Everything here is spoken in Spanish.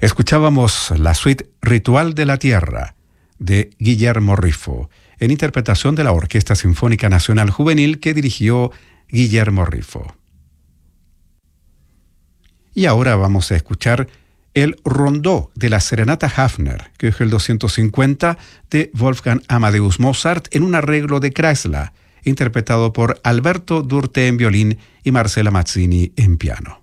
Escuchábamos la suite Ritual de la Tierra de Guillermo Rifo, en interpretación de la Orquesta Sinfónica Nacional Juvenil que dirigió Guillermo Rifo. Y ahora vamos a escuchar el Rondó de la Serenata Hafner, que es el 250 de Wolfgang Amadeus Mozart en un arreglo de Kreisler, interpretado por Alberto Durte en violín y Marcela Mazzini en piano.